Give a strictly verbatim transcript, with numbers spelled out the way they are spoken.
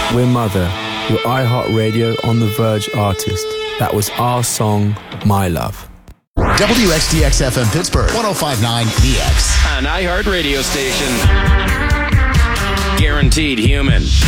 We're Mother, your iHeartRadio On The Verge artist. That was our song, My Love. W X D X F M Pittsburgh, one oh five point nine B X. An iHeart radio station. Guaranteed human.